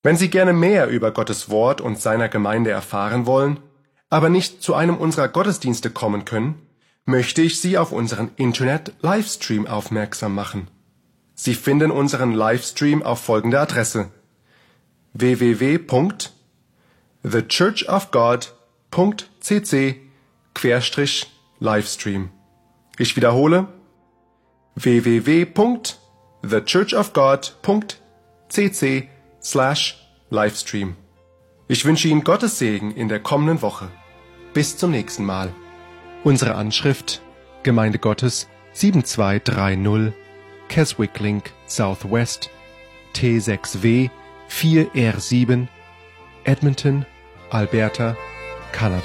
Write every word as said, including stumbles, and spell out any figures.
Wenn Sie gerne mehr über Gottes Wort und seiner Gemeinde erfahren wollen, aber nicht zu einem unserer Gottesdienste kommen können, möchte ich Sie auf unseren Internet-Livestream aufmerksam machen. Sie finden unseren Livestream auf folgender Adresse: w w w punkt the church of god punkt c c slash livestream. Ich wiederhole: w w w punkt the church of god punkt c c slash livestream. Ich wünsche Ihnen Gottes Segen in der kommenden Woche. Bis zum nächsten Mal. Unsere Anschrift: Gemeinde Gottes sieben zwei drei null Keswick Link Southwest T sechs W vier R sieben Edmonton, Alberta, Kanada.